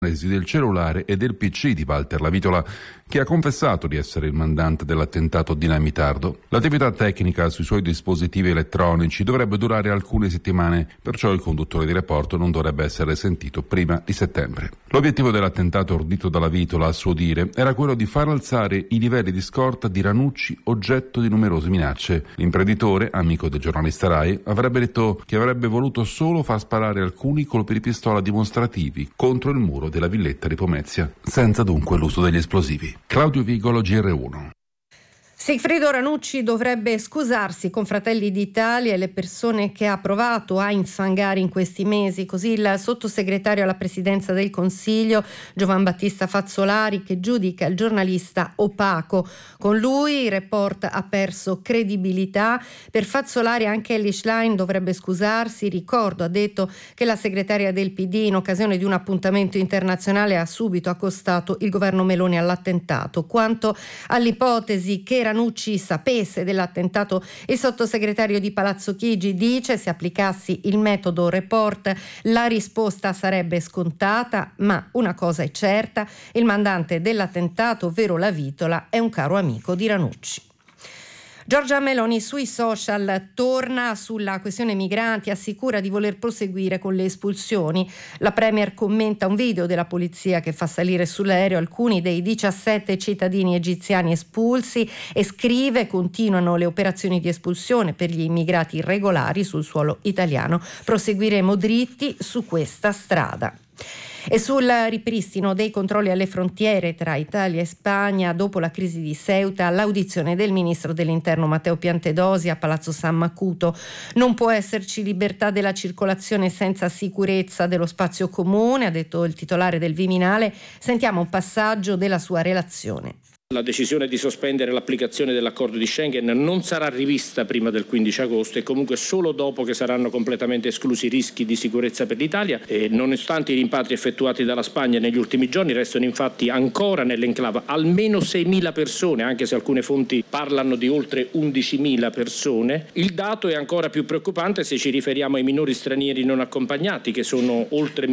del cellulare e del PC di Walter Lavitola, che ha confessato di essere il mandante dell'attentato dinamitardo. L'attività tecnica sui suoi dispositivi elettronici dovrebbe durare alcune settimane, perciò il conduttore di Report non dovrebbe essere sentito prima di settembre. L'obiettivo dell'attentato ordito da Lavitola, a suo dire, era quello di far alzare i livelli di scorta di Ranucci, oggetto di numerose minacce. L'imprenditore, amico del giornalista Rai, avrebbe detto che avrebbe voluto solo far sparare alcuni colpi di pistola dimostrativi contro il muro della villetta di Pomezia, senza dunque l'uso degli esplosivi. Claudio Vigolo, GR1. Sigfrido Ranucci dovrebbe scusarsi con Fratelli d'Italia e le persone che ha provato a infangare in questi mesi, così il sottosegretario alla presidenza del Consiglio Giovan Battista Fazzolari, che giudica il giornalista opaco. Con lui il Report ha perso credibilità. Per Fazzolari anche Elly Schlein dovrebbe scusarsi. Ricordo, ha detto, che la segretaria del PD in occasione di un appuntamento internazionale ha subito accostato il governo Meloni all'attentato. Quanto all'ipotesi che Ranucci sapesse dell'attentato, il sottosegretario di Palazzo Chigi dice: se applicassi il metodo Report la risposta sarebbe scontata, ma una cosa è certa: il mandante dell'attentato, ovvero Lavitola, è un caro amico di Ranucci. Giorgia Meloni sui social torna sulla questione migranti, assicura di voler proseguire con le espulsioni. La premier commenta un video della polizia che fa salire sull'aereo alcuni dei 17 cittadini egiziani espulsi e scrive: continuano le operazioni di espulsione per gli immigrati irregolari sul suolo italiano. Proseguiremo dritti su questa strada. E sul ripristino dei controlli alle frontiere tra Italia e Spagna dopo la crisi di Ceuta, l'audizione del ministro dell'Interno Matteo Piantedosi a Palazzo San Macuto. Non può esserci libertà della circolazione senza sicurezza dello spazio comune, ha detto il titolare del Viminale. Sentiamo un passaggio della sua relazione. La decisione di sospendere l'applicazione dell'accordo di Schengen non sarà rivista prima del 15 agosto e comunque solo dopo che saranno completamente esclusi i rischi di sicurezza per l'Italia. E nonostante i rimpatri effettuati dalla Spagna negli ultimi giorni, restano infatti ancora nell'enclave almeno 6.000 persone, anche se alcune fonti parlano di oltre 11.000 persone. Il dato è ancora più preoccupante se ci riferiamo ai minori stranieri non accompagnati, che sono oltre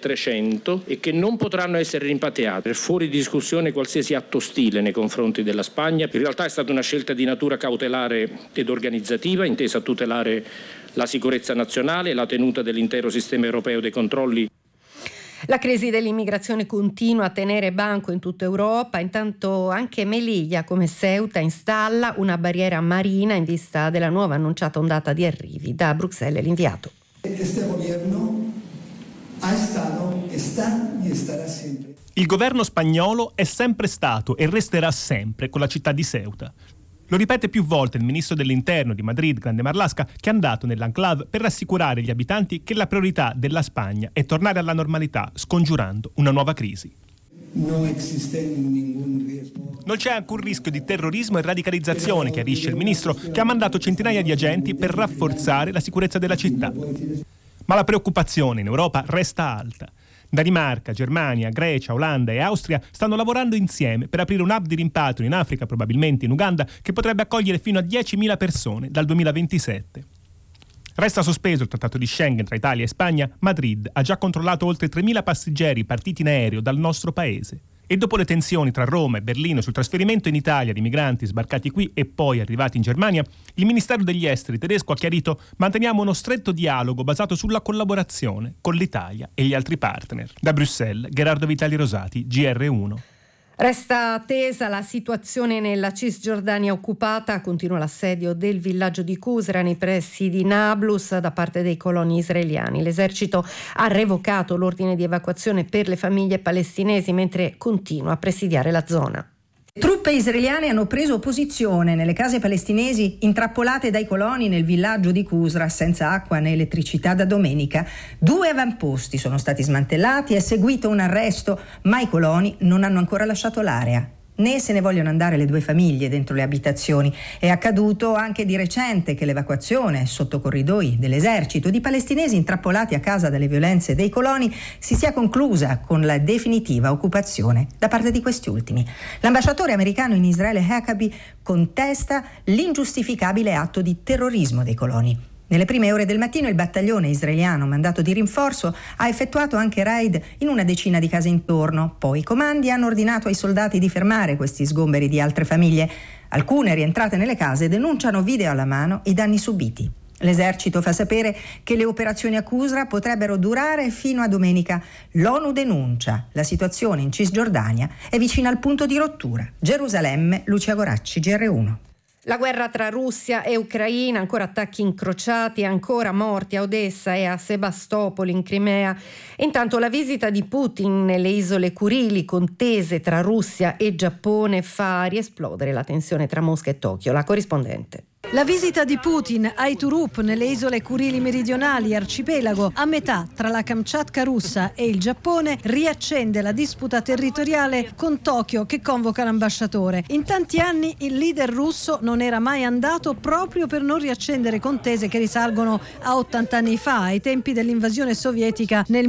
1.300 e che non potranno essere rimpatriati. È fuori discussione qualsiasi atto ostile nei confronti della Spagna. In realtà è stata una scelta di natura cautelare ed organizzativa, intesa a tutelare la sicurezza nazionale e la tenuta dell'intero sistema europeo dei controlli. La crisi dell'immigrazione continua a tenere banco in tutta Europa, intanto anche Melilla, come Ceuta, installa una barriera marina in vista della nuova annunciata ondata di arrivi. Da Bruxelles l'inviato. Este gobierno ha estado, está y estará sempre. Il governo spagnolo è sempre stato e resterà sempre con la città di Ceuta. Lo ripete più volte il ministro dell'Interno di Madrid, Grande Marlaska, che è andato nell'enclave per rassicurare gli abitanti che la priorità della Spagna è tornare alla normalità, scongiurando una nuova crisi. Non c'è alcun rischio di terrorismo e radicalizzazione, chiarisce il ministro, che ha mandato centinaia di agenti per rafforzare la sicurezza della città. Ma la preoccupazione in Europa resta alta. Danimarca, Germania, Grecia, Olanda e Austria stanno lavorando insieme per aprire un hub di rimpatrio in Africa, probabilmente in Uganda, che potrebbe accogliere fino a 10.000 persone dal 2027. Resta sospeso il trattato di Schengen tra Italia e Spagna. Madrid ha già controllato oltre 3.000 passeggeri partiti in aereo dal nostro paese. E dopo le tensioni tra Roma e Berlino sul trasferimento in Italia di migranti sbarcati qui e poi arrivati in Germania, il Ministero degli Esteri tedesco ha chiarito: manteniamo uno stretto dialogo basato sulla collaborazione con l'Italia e gli altri partner. Da Bruxelles, Gerardo Vitali Rosati, GR1. Resta tesa la situazione nella Cisgiordania occupata, continua l'assedio del villaggio di Qusra nei pressi di Nablus da parte dei coloni israeliani. L'esercito ha revocato l'ordine di evacuazione per le famiglie palestinesi mentre continua a presidiare la zona. Truppe israeliane hanno preso posizione nelle case palestinesi intrappolate dai coloni nel villaggio di Qusra, senza acqua né elettricità da domenica. 2 avamposti sono stati smantellati, è seguito un arresto, ma i coloni non hanno ancora lasciato l'area. Né se ne vogliono andare le 2 famiglie dentro le abitazioni. È accaduto anche di recente che l'evacuazione sotto corridoi dell'esercito di palestinesi intrappolati a casa dalle violenze dei coloni si sia conclusa con la definitiva occupazione da parte di questi ultimi. L'ambasciatore americano in Israele Huckabee contesta l'ingiustificabile atto di terrorismo dei coloni. Nelle prime ore del mattino il battaglione israeliano mandato di rinforzo ha effettuato anche raid in una decina di case intorno. Poi i comandi hanno ordinato ai soldati di fermare questi sgomberi di altre famiglie. Alcune rientrate nelle case denunciano video alla mano i danni subiti. L'esercito fa sapere che le operazioni a Qusra potrebbero durare fino a domenica. L'ONU denuncia. La situazione in Cisgiordania è vicina al punto di rottura. Gerusalemme, Lucia Goracci, GR1. La guerra tra Russia e Ucraina, ancora attacchi incrociati, ancora morti a Odessa e a Sebastopoli in Crimea. Intanto la visita di Putin nelle isole Curili, contese tra Russia e Giappone, fa riesplodere la tensione tra Mosca e Tokyo. La corrispondente. La visita di Putin a Iturup, nelle isole Curili meridionali, arcipelago a metà tra la Kamchatka russa e il Giappone, riaccende la disputa territoriale con Tokyo che convoca l'ambasciatore. In tanti anni il leader russo non era mai andato proprio per non riaccendere contese che risalgono a 80 anni fa, ai tempi dell'invasione sovietica nel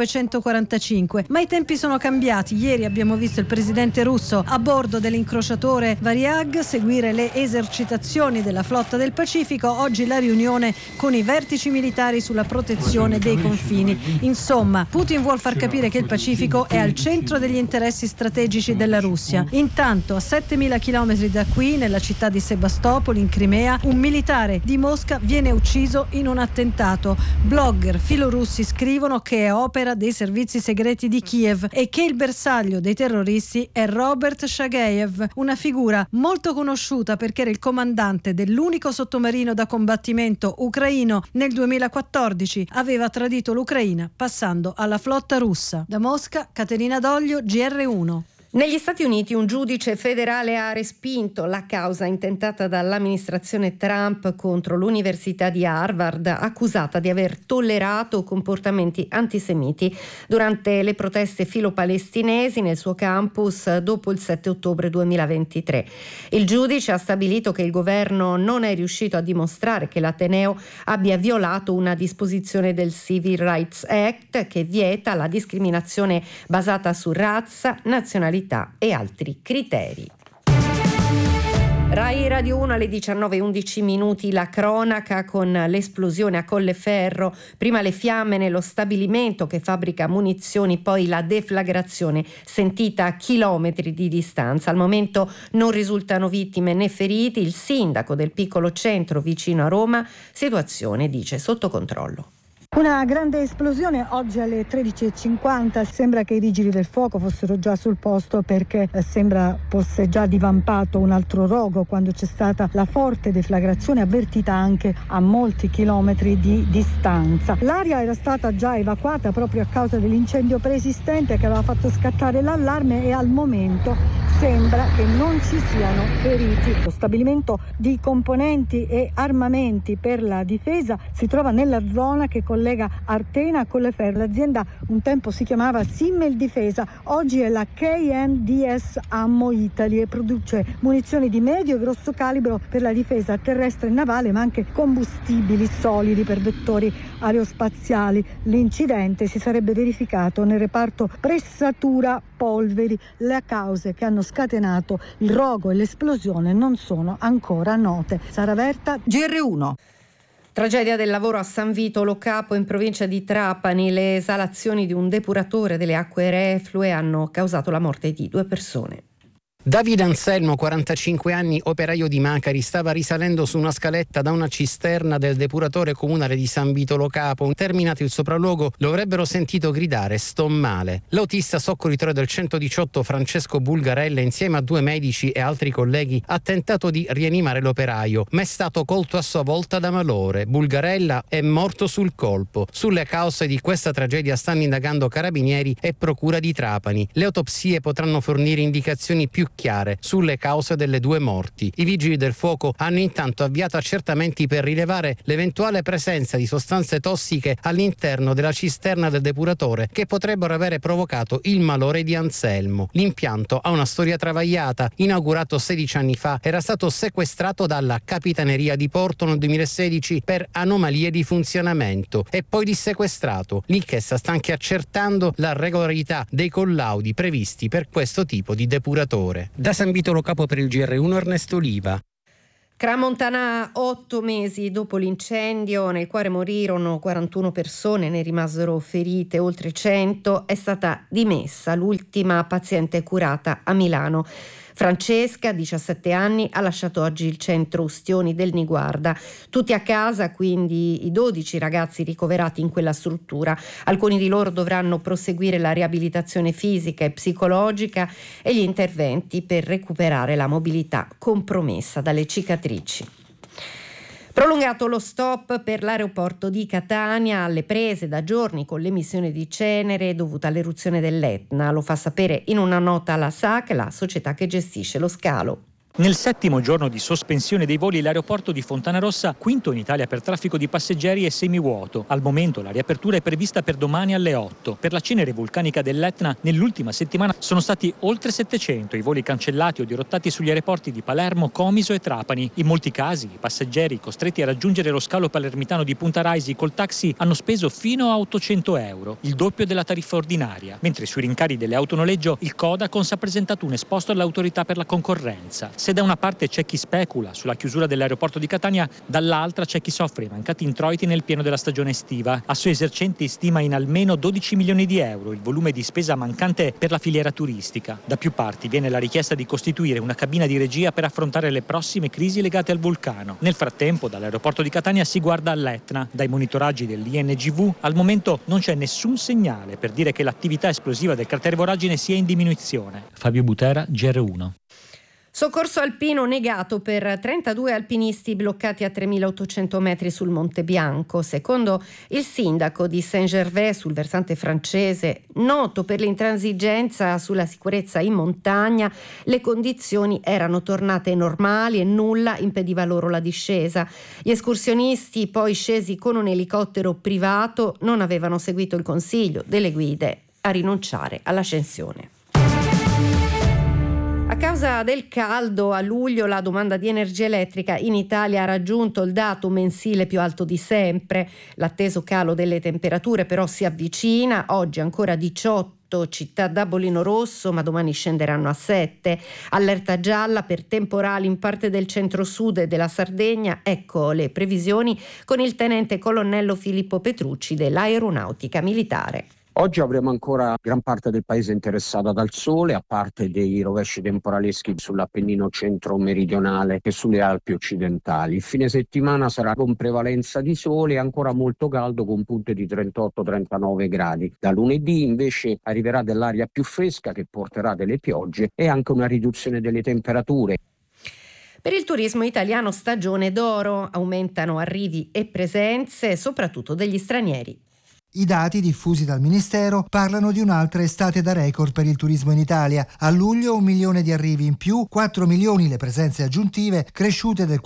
1945. Ma i tempi sono cambiati. Ieri abbiamo visto il presidente russo a bordo dell'incrociatore Varyag seguire le esercitazioni della flotta del Pacifico. Oggi la riunione con i vertici militari sulla protezione dei confini. Insomma, Putin vuol far capire che il Pacifico è al centro degli interessi strategici della Russia. Intanto, a 7.000 chilometri da qui, nella città di Sebastopoli, in Crimea, un militare di Mosca viene ucciso in un attentato. Blogger filorussi scrivono che è opera dei servizi segreti di Kiev e che il bersaglio dei terroristi è Robert Shagayev, una figura molto conosciuta perché era il comandante dell'unico sottomarino da combattimento ucraino nel 2014, aveva tradito l'Ucraina passando alla flotta russa. Da Mosca, Caterina Doglio, GR1. Negli Stati Uniti un giudice federale ha respinto la causa intentata dall'amministrazione Trump contro l'Università di Harvard, accusata di aver tollerato comportamenti antisemiti durante le proteste filo-palestinesi nel suo campus dopo il 7 ottobre 2023. Il giudice ha stabilito che il governo non è riuscito a dimostrare che l'Ateneo abbia violato una disposizione del Civil Rights Act che vieta la discriminazione basata su razza, nazionalità e altri criteri. Rai Radio 1 alle 19:11 la cronaca con l'esplosione a Colleferro, prima le fiamme nello stabilimento che fabbrica munizioni, poi la deflagrazione sentita a chilometri di distanza. Al momento non risultano vittime né feriti, il sindaco del piccolo centro vicino a Roma, situazione dice sotto controllo. Una grande esplosione oggi alle 13:50, sembra che i vigili del fuoco fossero già sul posto perché sembra fosse già divampato un altro rogo quando c'è stata la forte deflagrazione avvertita anche a molti chilometri di distanza. L'area era stata già evacuata proprio a causa dell'incendio preesistente che aveva fatto scattare l'allarme e al momento sembra che non ci siano feriti. Lo stabilimento di componenti e armamenti per la difesa si trova nella zona che collega Artena a Colleferro. L'azienda un tempo si chiamava Simmel Difesa, oggi è la KNDS Ammo Italy e produce munizioni di medio e grosso calibro per la difesa terrestre e navale, ma anche combustibili solidi per vettori aerospaziali. L'incidente si sarebbe verificato nel reparto pressatura polveri. Le cause che hanno scatenato il rogo e l'esplosione non sono ancora note. Sara Verta, GR1. Tragedia del lavoro a San Vito Lo Capo in provincia di Trapani. Le esalazioni di un depuratore delle acque reflue hanno causato la morte di 2 persone. Davide Anselmo, 45 anni, operaio di Macari, stava risalendo su una scaletta da una cisterna del depuratore comunale di San Vito Lo Capo. Terminato il sopralluogo, lo avrebbero sentito gridare "sto male". L'autista soccorritore del 118 Francesco Bulgarella, insieme a 2 medici e altri colleghi, ha tentato di rianimare l'operaio, ma è stato colto a sua volta da malore. Bulgarella è morto sul colpo. Sulle cause di questa tragedia stanno indagando carabinieri e procura di Trapani. Le autopsie potranno fornire indicazioni più chiare sulle cause delle 2 morti. I vigili del fuoco hanno intanto avviato accertamenti per rilevare l'eventuale presenza di sostanze tossiche all'interno della cisterna del depuratore che potrebbero avere provocato il malore di Anselmo. L'impianto ha una storia travagliata. Inaugurato 16 anni fa, era stato sequestrato dalla Capitaneria di Porto nel 2016 per anomalie di funzionamento e poi dissequestrato. L'inchiesta sta anche accertando la regolarità dei collaudi previsti per questo tipo di depuratore. Da San Vito Lo Capo per il GR1 Ernesto Oliva. Crans-Montana, 8 mesi dopo l'incendio nel quale morirono 41 persone, ne rimasero ferite oltre 100, è stata dimessa l'ultima paziente curata a Milano. Francesca, 17 anni, ha lasciato oggi il centro Ustioni del Niguarda. Tutti a casa, quindi i 12 ragazzi ricoverati in quella struttura. Alcuni di loro dovranno proseguire la riabilitazione fisica e psicologica e gli interventi per recuperare la mobilità compromessa dalle cicatrici. Prolungato lo stop per l'aeroporto di Catania, alle prese da giorni con l'emissione di cenere dovuta all'eruzione dell'Etna. Lo fa sapere in una nota la SAC, la società che gestisce lo scalo. Nel 7° giorno di sospensione dei voli, l'aeroporto di Fontanarossa, quinto in Italia per traffico di passeggeri, è semivuoto. Al momento la riapertura è prevista per domani alle 8. Per la cenere vulcanica dell'Etna, nell'ultima settimana sono stati oltre 700 i voli cancellati o dirottati sugli aeroporti di Palermo, Comiso e Trapani. In molti casi i passeggeri costretti a raggiungere lo scalo palermitano di Punta Raisi col taxi hanno speso fino a 800 euro, il doppio della tariffa ordinaria. Mentre sui rincari delle autonoleggio il Codacons ha presentato un esposto all'autorità per la concorrenza. Se da una parte c'è chi specula sulla chiusura dell'aeroporto di Catania, dall'altra c'è chi soffre i mancati introiti nel pieno della stagione estiva. Assoesercenti stima in almeno 12 milioni di euro il volume di spesa mancante per la filiera turistica. Da più parti viene la richiesta di costituire una cabina di regia per affrontare le prossime crisi legate al vulcano. Nel frattempo, dall'aeroporto di Catania si guarda all'Etna. Dai monitoraggi dell'INGV al momento non c'è nessun segnale per dire che l'attività esplosiva del cratere voragine sia in diminuzione. Fabio Butera, GR1. Soccorso alpino negato per 32 alpinisti bloccati a 3.800 metri sul Monte Bianco. Secondo il sindaco di Saint-Gervais sul versante francese, noto per l'intransigenza sulla sicurezza in montagna, le condizioni erano tornate normali e nulla impediva loro la discesa. Gli escursionisti, poi scesi con un elicottero privato, non avevano seguito il consiglio delle guide a rinunciare all'ascensione. A causa del caldo, a luglio la domanda di energia elettrica in Italia ha raggiunto il dato mensile più alto di sempre. L'atteso calo delle temperature però si avvicina, oggi ancora 18 città da bollino rosso, ma domani scenderanno a 7. Allerta gialla per temporali in parte del centro-sud e della Sardegna. Ecco le previsioni con il tenente colonnello Filippo Petrucci dell'Aeronautica Militare. Oggi avremo ancora gran parte del paese interessata dal sole, a parte dei rovesci temporaleschi sull'Appennino centro-meridionale e sulle Alpi occidentali. Il fine settimana sarà con prevalenza di sole e ancora molto caldo con punte di 38-39 gradi. Da lunedì invece arriverà dell'aria più fresca che porterà delle piogge e anche una riduzione delle temperature. Per il turismo italiano stagione d'oro, aumentano arrivi e presenze, soprattutto degli stranieri. I dati diffusi dal Ministero parlano di un'altra estate da record per il turismo in Italia. A luglio 1 milione di arrivi in più, 4 milioni le presenze aggiuntive, cresciute del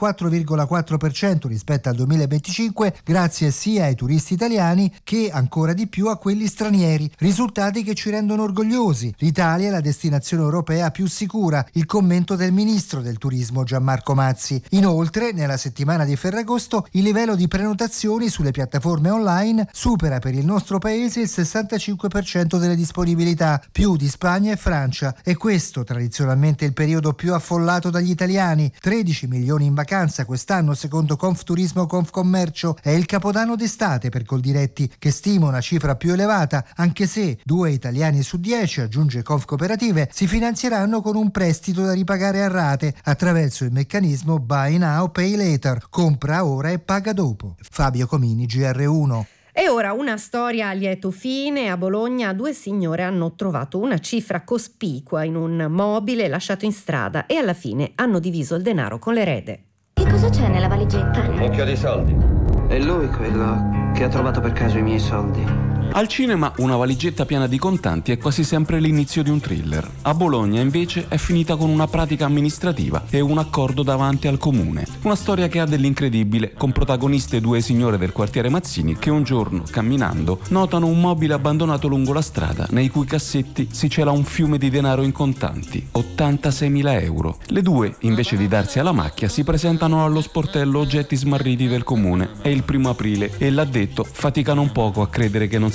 4,4% rispetto al 2025, grazie sia ai turisti italiani che ancora di più a quelli stranieri. Risultati che ci rendono orgogliosi. L'Italia è la destinazione europea più sicura, il commento del ministro del turismo Gianmarco Mazzi. Inoltre, nella settimana di Ferragosto, il livello di prenotazioni sulle piattaforme online supera per il nostro paese il 65% delle disponibilità, più di Spagna e Francia, e questo tradizionalmente il periodo più affollato dagli italiani. 13 milioni in vacanza quest'anno secondo Confturismo Confcommercio. È il capodanno d'estate per Coldiretti, che stima una cifra più elevata, anche se 2 italiani su 10, aggiunge Confcooperative, si finanzieranno con un prestito da ripagare a rate attraverso il meccanismo Buy Now Pay Later, compra ora e paga dopo. Fabio Comini, GR1. E ora una storia a lieto fine. A Bologna 2 signore hanno trovato una cifra cospicua in un mobile lasciato in strada e alla fine hanno diviso il denaro con l'erede. Che cosa c'è nella valigetta? Un mucchio di soldi. È lui quello che ha trovato per caso i miei soldi. Al cinema una valigetta piena di contanti è quasi sempre l'inizio di un thriller. A Bologna invece è finita con una pratica amministrativa e un accordo davanti al comune. Una storia che ha dell'incredibile, con protagoniste 2 signore del quartiere Mazzini che un giorno, camminando, notano un mobile abbandonato lungo la strada nei cui cassetti si cela un fiume di denaro in contanti, 86.000 euro. Le 2, invece di darsi alla macchia, si presentano allo sportello oggetti smarriti del comune. È il 1° aprile e l'addetto faticano un poco a credere che non sia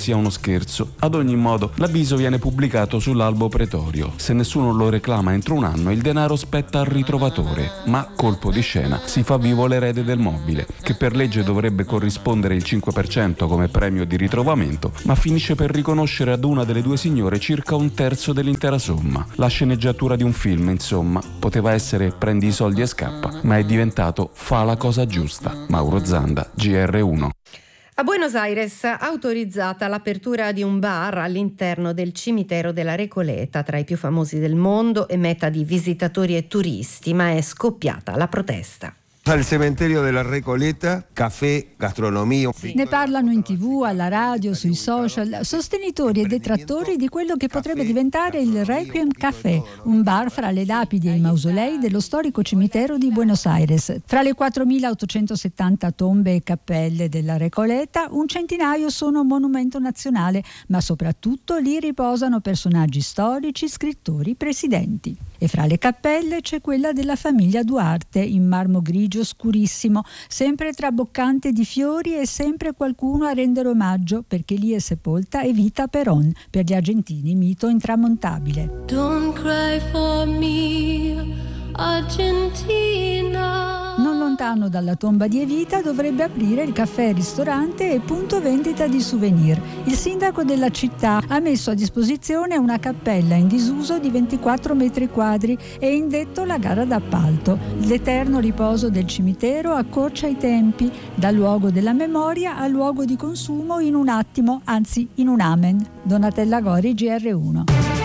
sia uno scherzo. Ad ogni modo, l'avviso viene pubblicato sull'albo pretorio. Se nessuno lo reclama entro un anno, il denaro spetta al ritrovatore. Ma, colpo di scena, si fa vivo l'erede del mobile, che per legge dovrebbe corrispondere il 5% come premio di ritrovamento, ma finisce per riconoscere ad una delle due signore circa un terzo dell'intera somma. La sceneggiatura di un film, insomma, poteva essere prendi i soldi e scappa, ma è diventato fa la cosa giusta. Mauro Zanda, GR1. A Buenos Aires autorizzata l'apertura di un bar all'interno del cimitero della Recoleta, tra i più famosi del mondo e meta di visitatori e turisti, ma è scoppiata la protesta. Al cementerio della Recoleta, caffè, gastronomia. Ne parlano in TV, alla radio, sui social, sostenitori e detrattori di quello che potrebbe diventare il Requiem Café, un bar fra le lapidi e i mausolei dello storico cimitero di Buenos Aires. Tra le 4.870 tombe e cappelle della Recoleta, un centinaio sono monumento nazionale, ma soprattutto lì riposano personaggi storici, scrittori, presidenti. E fra le cappelle c'è quella della famiglia Duarte, in marmo grigio scurissimo, sempre traboccante di fiori e sempre qualcuno a rendere omaggio, perché lì è sepolta Evita Perón, per gli argentini mito intramontabile. Don't cry for me, Argentina. Non lontano dalla tomba di Evita dovrebbe aprire il caffè ristorante e punto vendita di souvenir. Il sindaco della città ha messo a disposizione una cappella in disuso di 24 metri quadri e indetto la gara d'appalto. L'eterno riposo del cimitero accorcia i tempi, da luogo della memoria a luogo di consumo in un attimo, anzi in un amen. Donatella Gori, GR1.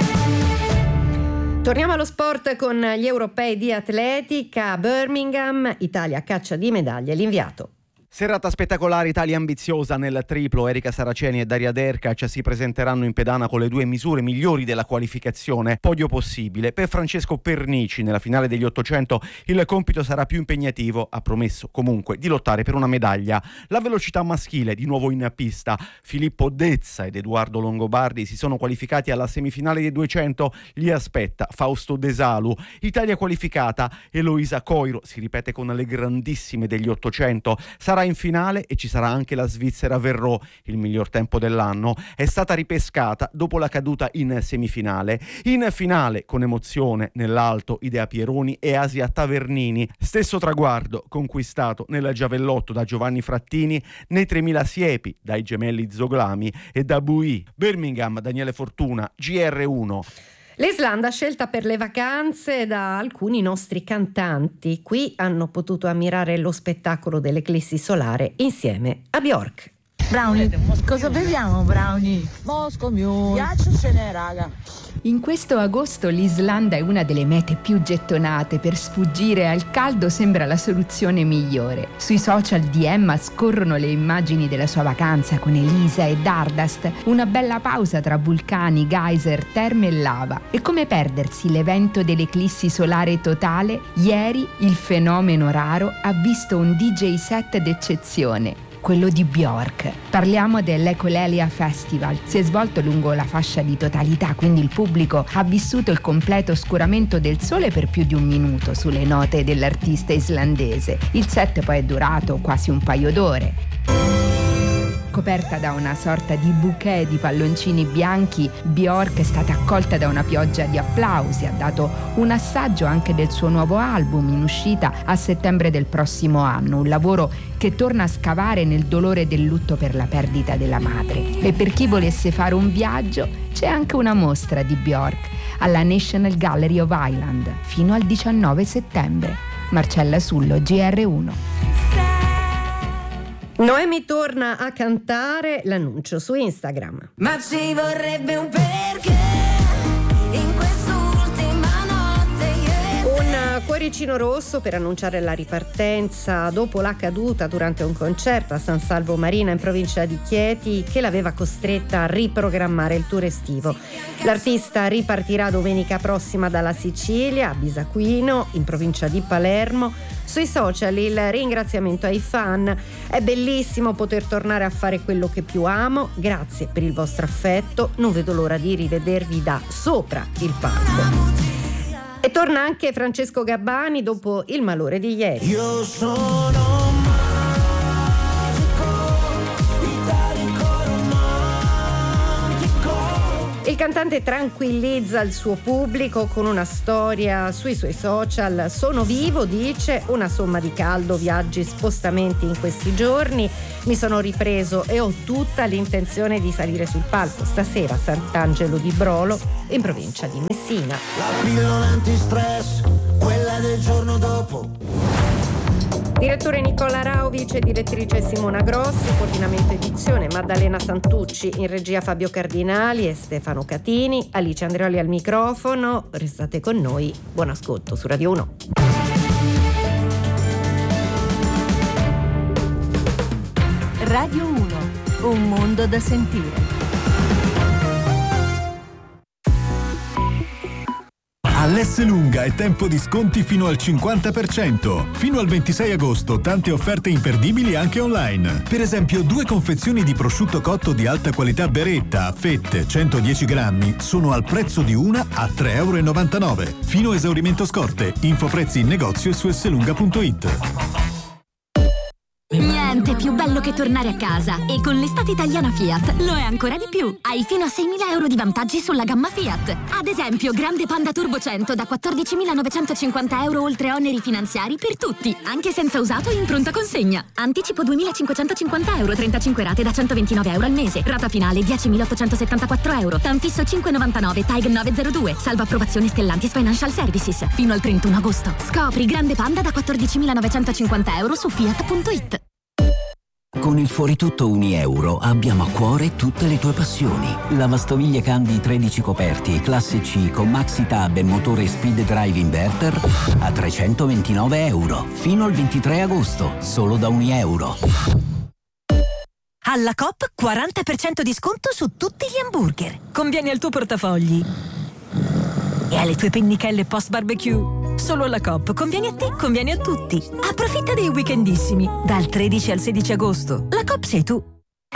Torniamo allo sport con gli europei di atletica a Birmingham. Italia caccia di medaglie, l'inviato. Serata spettacolare, Italia ambiziosa nel triplo. Erika Saraceni e Daria Derkac si presenteranno in pedana con le due misure migliori della qualificazione. Podio possibile. Per Francesco Pernici nella finale degli 800 il compito sarà più impegnativo. Ha promesso comunque di lottare per una medaglia. La velocità maschile di nuovo in pista. Filippo Dezza ed Edoardo Longobardi si sono qualificati alla semifinale dei 200. Li aspetta Fausto Desalu. Italia qualificata. Eloisa Coiro si ripete con le grandissime degli 800. Sarà in finale e ci sarà anche la svizzera Verreau, il miglior tempo dell'anno. È stata ripescata dopo la caduta in semifinale. In finale, con emozione, nell'alto Idea Pieroni e Asia Tavernini. Stesso traguardo conquistato nel giavellotto da Giovanni Frattini, nei 3000 siepi dai gemelli Zoglami e da Bui. Birmingham, Daniele Fortuna, GR1. L'Islanda scelta per le vacanze da alcuni nostri cantanti. Qui hanno potuto ammirare lo spettacolo dell'eclissi solare insieme a Bjork. Brownie, cosa beviamo, Brownie? Moscow Mule. Ghiacciocene, raga. In questo agosto l'Islanda è una delle mete più gettonate. Per sfuggire al caldo sembra la soluzione migliore. Sui social di Emma scorrono le immagini della sua vacanza con Elisa e Dardust, una bella pausa tra vulcani, geyser, terme e lava. E come perdersi l'evento dell'eclissi solare totale? Ieri il fenomeno raro ha visto un DJ set d'eccezione, quello di Bjork. Parliamo dell'Ecolelia Festival. Si è svolto lungo la fascia di totalità, quindi il pubblico ha vissuto il completo oscuramento del sole per più di un minuto sulle note dell'artista islandese. Il set poi è durato quasi un paio d'ore. Coperta da una sorta di bouquet di palloncini bianchi, Bjork è stata accolta da una pioggia di applausi. Ha dato un assaggio anche del suo nuovo album in uscita a settembre del prossimo anno, un lavoro che torna a scavare nel dolore del lutto per la perdita della madre. E per chi volesse fare un viaggio, c'è anche una mostra di Bjork alla National Gallery of Ireland fino al 19 settembre. Marcella Sullo, GR1. Noemi torna a cantare, l'annuncio su Instagram. Ma ci vorrebbe un perché in quest'ultima notte, Un cuoricino rosso per annunciare la ripartenza dopo la caduta durante un concerto a San Salvo Marina in provincia di Chieti, che l'aveva costretta a riprogrammare il tour estivo. L'artista ripartirà domenica prossima dalla Sicilia, a Bisaquino, in provincia di Palermo. Sui social il ringraziamento ai fan: è bellissimo poter tornare a fare quello che più amo, grazie per il vostro affetto, non vedo l'ora di rivedervi da sopra il palco. E torna anche Francesco Gabbani dopo il malore di ieri. Io sono magico, italico romantico. Il cantante tranquillizza il suo pubblico con una storia sui suoi social. Sono vivo, dice, una somma di caldo, viaggi, spostamenti in questi giorni. Mi sono ripreso e ho tutta l'intenzione di salire sul palco stasera a Sant'Angelo di Brolo, in provincia di Messina. La pillola antistress, quella del giorno dopo. Direttore Nicola Rauvic e direttrice Simona Grossi, coordinamento edizione Maddalena Santucci, in regia Fabio Cardinali e Stefano Catini, Alice Andreoli al microfono. Restate con noi, buon ascolto su Radio 1. Radio 1, un mondo da sentire. All'Esselunga è tempo di sconti fino al 50%. Fino al 26 agosto tante offerte imperdibili anche online. Per esempio 2 confezioni di prosciutto cotto di alta qualità Beretta a fette 110 grammi sono al prezzo di una a €3,99. Fino a esaurimento scorte. Info prezzi in negozio e su esselunga.it. Niente più bello che tornare a casa, e con l'estate italiana Fiat lo è ancora di più. Hai fino a 6.000 euro di vantaggi sulla gamma Fiat. Ad esempio, Grande Panda Turbo 100 da 14.950 euro oltre oneri finanziari per tutti, anche senza usato e in pronta consegna. Anticipo 2.550 euro, 35 rate da 129 euro al mese. Rata finale 10.874 euro. Tanfisso 5,99, TAG 902. Salvo approvazione Stellantis Financial Services. Fino al 31 agosto. Scopri Grande Panda da 14.950 euro su Fiat.it. Con il Fuori Tutto Unieuro abbiamo a cuore tutte le tue passioni. Lavastoviglie Candy 13 coperti classe C con Maxi Tab e motore Speed Drive Inverter a €329. Fino al 23 agosto, solo da Unieuro. Alla Coop 40% di sconto su tutti gli hamburger. Conviene al tuo portafogli e alle tue pennichelle post barbecue. Solo alla Coop conviene a te, conviene a tutti. Approfitta dei weekendissimi dal 13 al 16 agosto. La Coop sei tu.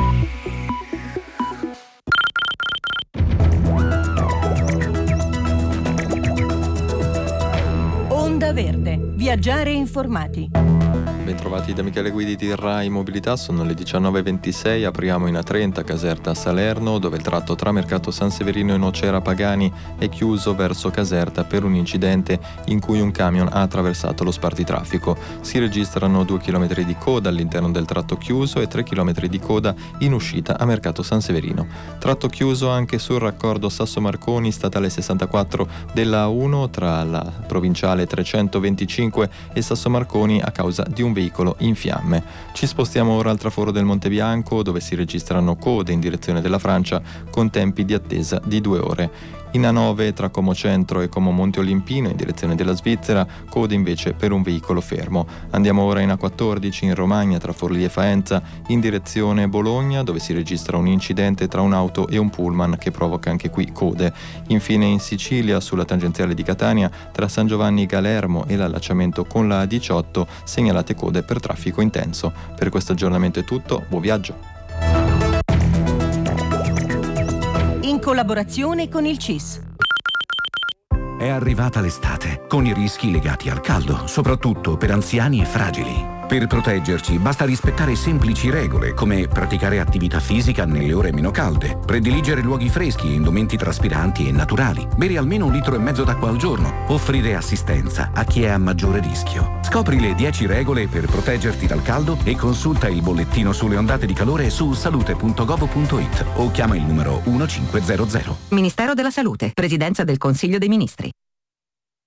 Onda Verde. Viaggiare informati. Bentrovati da Michele Guidi di Rai Mobilità, sono le 19.26, apriamo in A30 Caserta Salerno, dove il tratto tra Mercato San Severino e Nocera Pagani è chiuso verso Caserta per un incidente in cui un camion ha attraversato lo spartitraffico. Si registrano 2 km di coda all'interno del tratto chiuso e 3 km di coda in uscita a Mercato San Severino. Tratto chiuso anche sul raccordo Sasso Marconi, statale 64 della A1 tra la provinciale 325 e Sasso Marconi a causa di un veicolo in fiamme. Ci spostiamo ora al traforo del Monte Bianco, dove si registrano code in direzione della Francia con tempi di attesa di 2 ore. In A9 tra Como Centro e Como Monte Olimpino in direzione della Svizzera, code invece per un veicolo fermo. Andiamo ora in A14 in Romagna tra Forlì e Faenza in direzione Bologna, dove si registra un incidente tra un'auto e un pullman che provoca anche qui code. Infine in Sicilia sulla tangenziale di Catania tra San Giovanni Galermo e l'allacciamento con la A18 segnalate code per traffico intenso. Per questo aggiornamento è tutto, buon viaggio! In collaborazione con il CIS. È arrivata l'estate, con i rischi legati al caldo, soprattutto per anziani e fragili. Per proteggerci basta rispettare semplici regole, come praticare attività fisica nelle ore meno calde, prediligere luoghi freschi e indumenti traspiranti e naturali, bere almeno 1,5 litri d'acqua al giorno, offrire assistenza a chi è a maggiore rischio. Scopri le 10 regole per proteggerti dal caldo e consulta il bollettino sulle ondate di calore su salute.gov.it o chiama il numero 1500. Ministero della Salute, Presidenza del Consiglio dei Ministri.